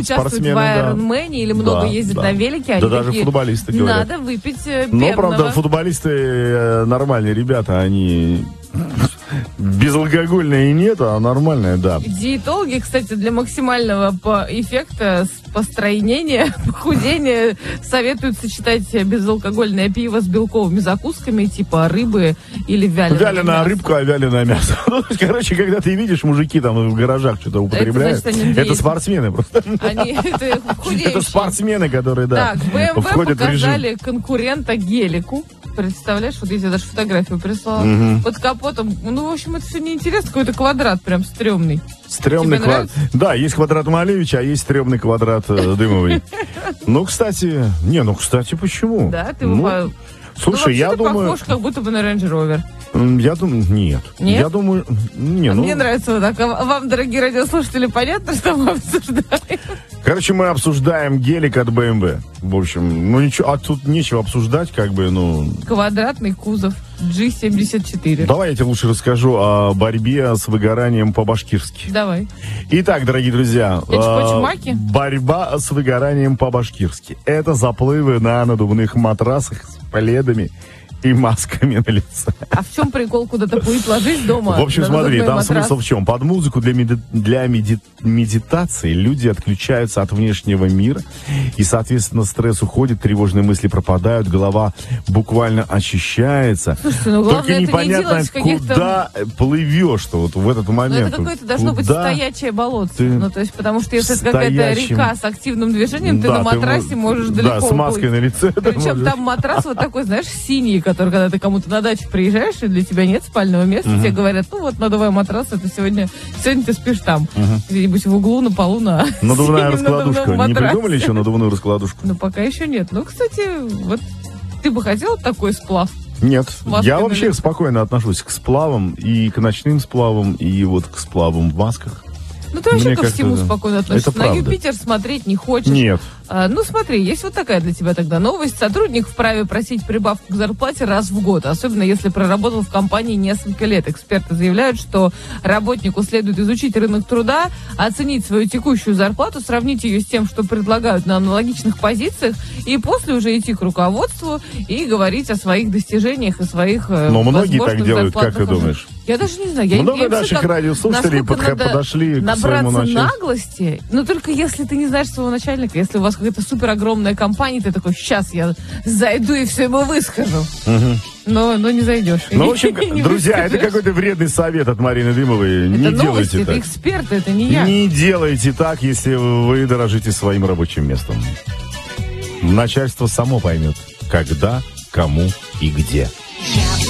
участвуют в Айронмене или много ездят на велике, они даже футболисты говорят. Надо выпить пенного. Но, правда, футболисты нормальные ребята, они безалкогольные нет, а нормальные, да. Диетологи, кстати, для максимального эффекта постройнения, похудения советуют сочетать безалкогольное пиво с белковыми закусками, типа рыбы или вяленое мясо. Рыбку, а вяленое мясо. Короче, когда ты видишь, мужики там в гаражах что-то употребляют, это спортсмены просто. Это спортсмены, которые, да, так, BMW показали конкурента гелику. Представляешь, вот я тебе даже фотографию прислала. Под капотом, ну, в общем, это все неинтересно, какой-то квадрат прям стрёмный. Стрёмный квадрат. Да, есть квадрат Малевича, а есть стрёмный квадрат Дымовой. Ну, кстати, почему? Да, ты Слушай, я думаю... похож как будто бы на Range Rover. Я думаю, нет. Я думаю, Мне нравится вот так. А вам, дорогие радиослушатели, понятно, что мы обсуждаем? Короче, мы обсуждаем гелик от BMW. В общем, ничего, а тут нечего обсуждать, Квадратный кузов G74. Давай я тебе лучше расскажу о борьбе с выгоранием по-башкирски. Давай. Итак, дорогие друзья, борьба с выгоранием по-башкирски. Это заплывы на надувных матрасах с пледами и масками на лице. А в чем прикол? Куда-то плыть, ложись дома? В общем, смотри, там смысл в чем? Под музыку для медитации люди отключаются от внешнего мира, и, соответственно, стресс уходит, тревожные мысли пропадают, голова буквально очищается. Слушайте, главное, только непонятно, куда плывешь-то вот в этот момент. Это какое-то должно быть стоячее болотце. То есть, потому что если это какая-то река с активным движением, ты на матрасе можешь далеко уплыть. Да, с маской на лице. Причем там матрас вот такой, знаешь, синий, который, когда ты кому-то на дачу приезжаешь, и для тебя нет спального места, тебе говорят, надувай матрас, это сегодня ты спишь там. Где-нибудь в углу, на полу, на надувная раскладушка. Не придумали еще надувную раскладушку? Ну, пока еще нет. Ну, кстати, вот ты бы хотел такой сплав? Нет, я вообще спокойно отношусь к сплавам, и к ночным сплавам, и вот к сплавам в масках. Ну, ты вообще ко всему спокойно относишься. На Юпитер смотреть не хочешь. Нет. Ну, смотри, есть вот такая для тебя тогда новость. Сотрудник вправе просить прибавку к зарплате раз в год, особенно если проработал в компании несколько лет. Эксперты заявляют, что работнику следует изучить рынок труда, оценить свою текущую зарплату, сравнить ее с тем, что предлагают на аналогичных позициях, и после уже идти к руководству и говорить о своих достижениях и своих Но многие так делают, как ты думаешь? Я даже не знаю. Много наших радиослушателей подошли к своему начальству. Наглости, но только если ты не знаешь своего начальника, если у вас какая-то супер огромная компания, ты такой, сейчас я зайду и все ему выскажу. Но не зайдешь. Ну, в общем, друзья, это какой-то вредный совет от Марины Дымовой. Не делайте так. Это эксперты, это не я. Не делайте так, если вы дорожите своим рабочим местом. Начальство само поймет, когда, кому и где.